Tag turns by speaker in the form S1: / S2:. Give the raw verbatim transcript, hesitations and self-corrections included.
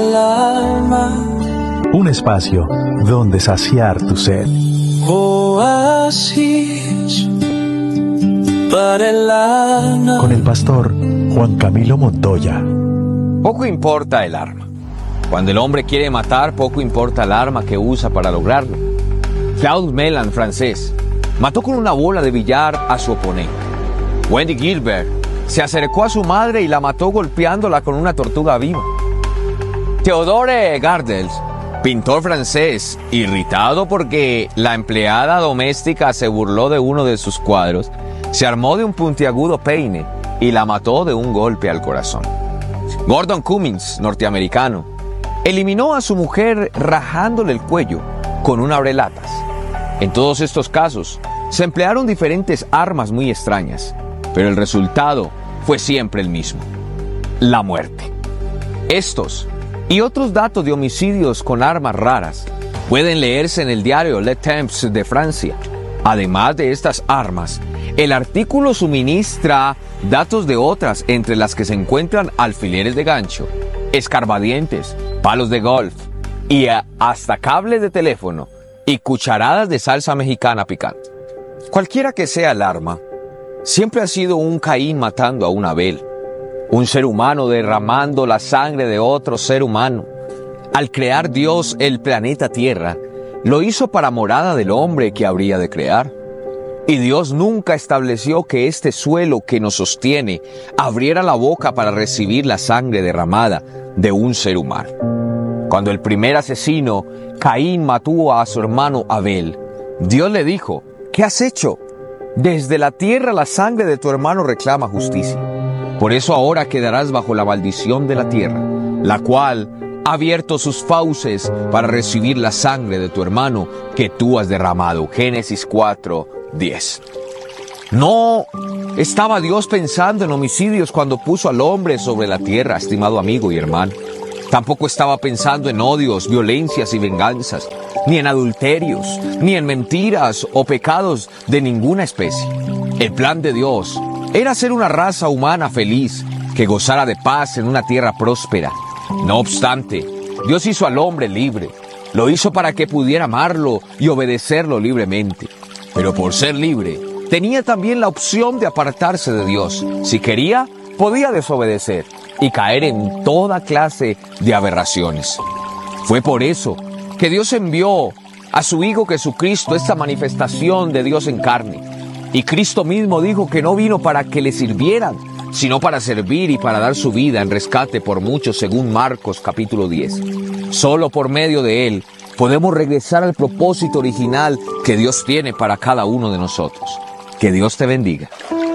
S1: Un espacio donde saciar tu sed.
S2: Oasis para el alma.
S1: Con el pastor Juan Camilo Montoya.
S3: Poco importa el arma. Cuando el hombre quiere matar, poco importa el arma que usa para lograrlo. Claude Mellan, francés, mató con una bola de billar a su oponente. Wendy Gilbert se acercó a su madre y la mató golpeándola con una tortuga viva. Theodore Gardels, pintor francés, irritado porque la empleada doméstica se burló de uno de sus cuadros, se armó de un puntiagudo peine y la mató de un golpe al corazón. Gordon Cummins, norteamericano, eliminó a su mujer rajándole el cuello con un abrelatas. En todos estos casos, se emplearon diferentes armas muy extrañas, pero el resultado fue siempre el mismo: la muerte. Estos y otros datos de homicidios con armas raras pueden leerse en el diario Le Temps de Francia. Además de estas armas, el artículo suministra datos de otras, entre las que se encuentran alfileres de gancho, escarbadientes, palos de golf y hasta cables de teléfono y cucharadas de salsa mexicana picante. Cualquiera que sea el arma, siempre ha sido un Caín matando a un Abel, un ser humano derramando la sangre de otro ser humano. Al crear Dios el planeta Tierra, lo hizo para morada del hombre que habría de crear. Y Dios nunca estableció que este suelo que nos sostiene abriera la boca para recibir la sangre derramada de un ser humano. Cuando el primer asesino, Caín, mató a su hermano Abel, Dios le dijo: ¿qué has hecho? Desde la tierra la sangre de tu hermano reclama justicia. Por eso ahora quedarás bajo la maldición de la tierra, la cual ha abierto sus fauces para recibir la sangre de tu hermano que tú has derramado. Génesis cuatro, diez. No estaba Dios pensando en homicidios cuando puso al hombre sobre la tierra, estimado amigo y hermano. Tampoco estaba pensando en odios, violencias y venganzas, ni en adulterios, ni en mentiras o pecados de ninguna especie. El plan de Dios era ser una raza humana feliz, que gozara de paz en una tierra próspera. No obstante, Dios hizo al hombre libre. Lo hizo para que pudiera amarlo y obedecerlo libremente. Pero por ser libre, tenía también la opción de apartarse de Dios. Si quería, podía desobedecer y caer en toda clase de aberraciones. Fue por eso que Dios envió a su Hijo Jesucristo, esta manifestación de Dios en carne. Y Cristo mismo dijo que no vino para que le sirvieran, sino para servir y para dar su vida en rescate por muchos, según Marcos capítulo diez. Solo por medio de Él podemos regresar al propósito original que Dios tiene para cada uno de nosotros. Que Dios te bendiga.